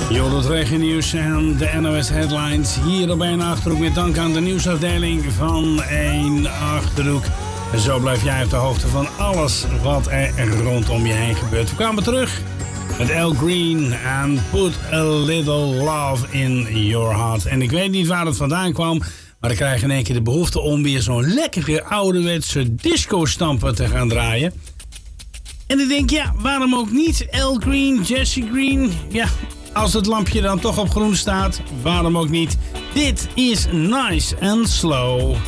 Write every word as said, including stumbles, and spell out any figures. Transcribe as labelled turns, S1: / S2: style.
S1: Joh, het regennieuws en de N O S Headlines hier op één Achterhoek met dank aan de nieuwsafdeling van één Achterhoek. En zo blijf jij op de hoogte van alles wat er rondom je heen gebeurt. We kwamen terug met Al Green en Put a Little Love in Your Heart. En ik weet niet waar het vandaan kwam, maar ik krijg in één keer de behoefte om weer zo'n lekkere ouderwetse disco-stamper te gaan draaien. En ik denk, ja, waarom ook niet? Al Green, Jesse Green, ja, als het lampje dan toch op groen staat, waarom ook niet? Dit is Nice and Slow.